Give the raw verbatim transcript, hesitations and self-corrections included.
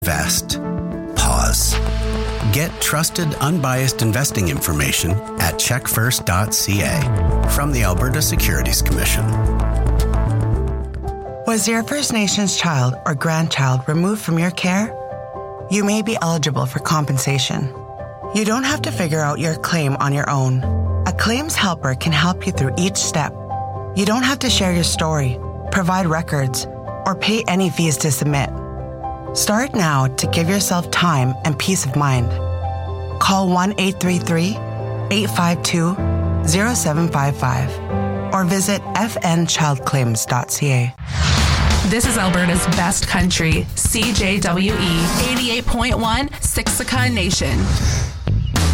Invest. Pause. Get trusted, unbiased investing information at check first dot c a from the Alberta Securities Commission. Was your First Nations child or grandchild removed from your care? You may be eligible for compensation. You don't have to figure out your claim on your own. A claims helper can help you through each step. You don't have to share your story, provide records, or pay any fees to submit. Start now to give yourself time and peace of mind. Call one eight three three, eight five two, zero seven five five or visit f n child claims dot c a. This is Alberta's best country, C J W E eighty-eight point one, Siksika Nation.